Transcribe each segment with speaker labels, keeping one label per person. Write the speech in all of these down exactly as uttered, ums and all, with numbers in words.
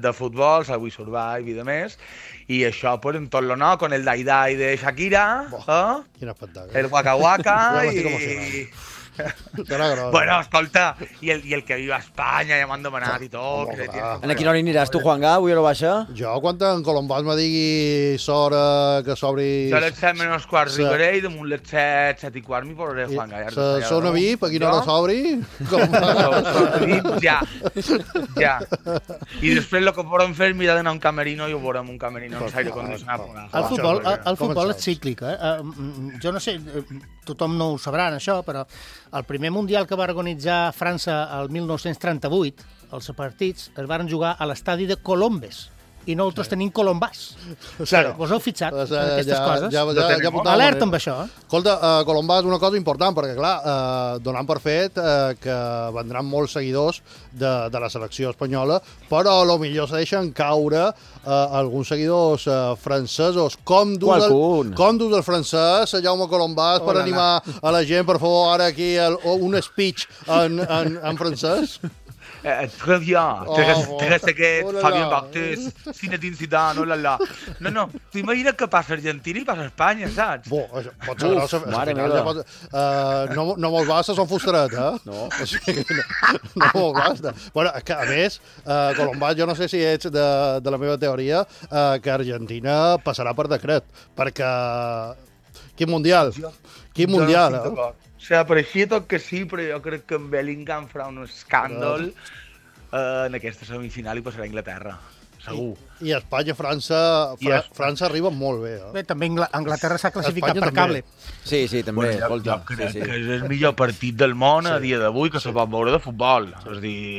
Speaker 1: de futbol, se vull survive i de més, i això pues, en tot lo no, con el Dai Dai de Shakira, eh?
Speaker 2: Quin espectacle.
Speaker 1: El Waka Waka
Speaker 2: i...
Speaker 1: Bueno, escolta, i el, i el que viu a Espanya ja m'han demanat i tot.
Speaker 2: Oh,
Speaker 1: que
Speaker 2: ah.
Speaker 3: En quina hora aniràs tu, Juanga, avui a la baixa?
Speaker 2: Jo, quan en Colombàs me digui l'hora que s'obri...
Speaker 1: Jo les set menys quarts arribaré i damunt les set, set i quart m'hi posaré a Juanga.
Speaker 2: Se sona vi, per quina hora s'obri?
Speaker 1: Ja, ja. I després el que podem fer és mirar d'anar a un camerino i ho veurem un camerino amb l'aire condicionat.
Speaker 4: El futbol, el, el futbol és cíclic, eh? Jo no sé, tothom no ho sabrà, això, però el primer mundial que va organitzar França el mil nou-cents trenta-vuit, els partits es van jugar a l'estadi de Colombes, i nosaltres tenim Colombàs.
Speaker 1: Claro.
Speaker 4: Vos heu fitxat
Speaker 2: Pues,
Speaker 4: en
Speaker 2: eh,
Speaker 4: aquestes
Speaker 2: ja,
Speaker 4: coses?
Speaker 2: ja, ja, ja, ja
Speaker 4: Alerta amb això. Eh?
Speaker 2: Escolta, uh, Colombà és una cosa important, perquè, clar, uh, donant per fet uh, que vendran molts seguidors de, de la selecció espanyola, però a lo millor se deixen caure uh, alguns seguidors uh, francesos. Com dus el, com dus el francès, Jaume Colombàs, per animar a la gent, per favor, ara aquí el, un speech en, en, en francès?
Speaker 1: Eh, très bien, très, très seguet, oh, Fabien Barthez, Zinedine Zidane, oh la la. No, no, t'imagines que passa Argentina i passa Espanya, saps?
Speaker 2: Bo, pot ser grossa. Mare meva. Pot, uh, no, no molt basta, són fustaret, eh? No. O sigui, no, no molt basta. Bueno, que, a més, uh, Colombàs, jo no sé si ets de, de la meva teoria, uh, que Argentina passarà per decret, perquè... Quin mundial? Quin mundial,
Speaker 1: no
Speaker 2: eh?
Speaker 1: O sigui, pareixia tot que sí, però jo crec que en Bellingham farà un escàndol eh, en aquesta semifinal i passarà a Anglaterra, segur.
Speaker 2: I, i Espanya, França... Fra, es... França arriba molt bé, eh?
Speaker 4: Bé, també Anglaterra s'ha classificat
Speaker 2: Espanya
Speaker 4: per cable.
Speaker 3: Sí, sí, també.
Speaker 1: Bueno, jo, jo crec
Speaker 3: sí, sí.
Speaker 1: que és el millor partit del món sí. a dia d'avui que sí. se pot veure de futbol. Sí. És a dir,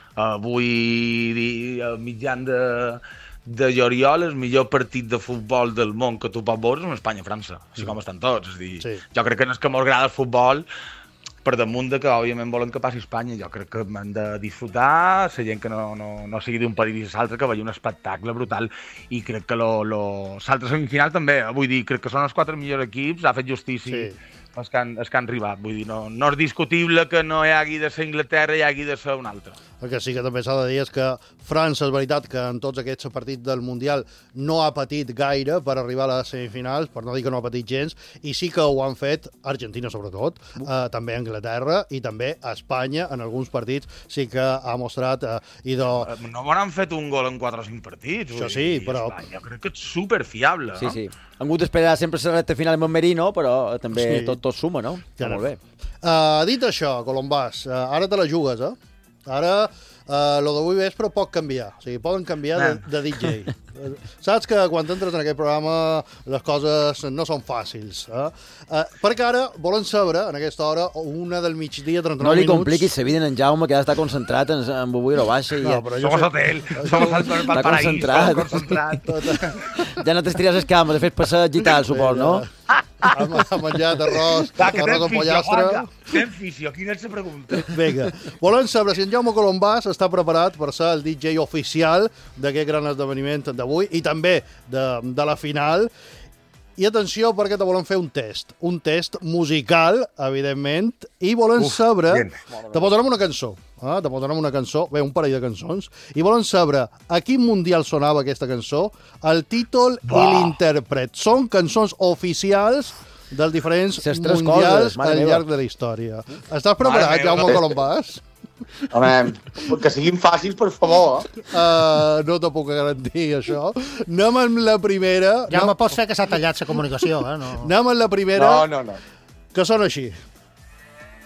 Speaker 1: avui, al mitjan de... de Lloriol, el millor partit de futbol del món que tu pots veure és Espanya-França, així com estan tots. És a dir, sí. Jo crec que no és que m'agrada el futbol per damunt de que, òbviament, volen que passi Espanya. Jo crec que hem de disfrutar, la gent que no, no, no sigui d'un país a l'altre, que vegi un espectacle brutal. I crec que l'altre semifinal també, vull dir, crec que són els quatre millors equips, ha fet justícia sí. els, que han, els que han arribat. Vull dir, no, no és discutible que no hi hagi de ser Inglaterra i hi hagi de ser un altre.
Speaker 2: El que sí que també s'ha de dir és que França, és veritat que en tots aquests partits del Mundial no ha patit gaire per arribar a les semifinals, per no dir que no ha patit gens, i sí que ho han fet, Argentina sobretot, eh, també Anglaterra i també Espanya, en alguns partits sí que ha mostrat... Eh, i de...
Speaker 1: No m'han fet un gol en quatre o cinc partits.
Speaker 2: Això sí, però...
Speaker 1: Espanya, jo crec que és superfiable.
Speaker 3: Sí, sí. Han hagut d'esperar sempre la recta final amb en Merino, però també sí. tot, tot suma, no?
Speaker 2: Ja
Speaker 3: molt bé.
Speaker 2: Uh, dit això, Colombàs, uh, ara te la jugues, eh? Ara, uh, lo d'avui vespre pot canviar. O sigui, poden canviar de, de D J. Saps que quan entres en aquest programa les coses no són fàcils. Eh? Uh, perquè ara volen saber, en aquesta hora, una del migdia, trenta-nou minuts...
Speaker 3: No li compliquis la vida en Jaume, que ha d'estar concentrat en, en Bobí o baixa. I...
Speaker 1: No, però jo... Somos hotel, somos al paraíso, som concentrat.
Speaker 3: Ja no t'estiràs les cames, de fet passar gitar, suport, no?
Speaker 2: Ha menjat arròs, arròs amb pollastre...
Speaker 1: Fem fisio, quina és la pregunta?
Speaker 2: Vinga, volen saber si en Jaume Colombàs està preparat per ser el D J oficial d'aquest gran esdeveniment d'avui i també de, de la final. I atenció, perquè te volen fer un test. Un test musical, evidentment, i volen Uf, saber... Bien. Te posarem una cançó. Eh? Te posarem una cançó, bé, un parell de cançons, i volen saber a quin mundial sonava aquesta cançó, el títol bah. i l'intèrpret. Són cançons oficials dels diferents mundials coses, al llarg de la història. Estàs preparat, Jaume Colombàs?
Speaker 5: Home, que siguin fàcils, per favor.
Speaker 2: Uh, no te puc garantir, això. Anem amb la primera...
Speaker 4: Ja me pots fer que s'ha tallat la comunicació, eh? No.
Speaker 2: Anem amb la primera...
Speaker 5: No, no, no.
Speaker 2: Que sona així.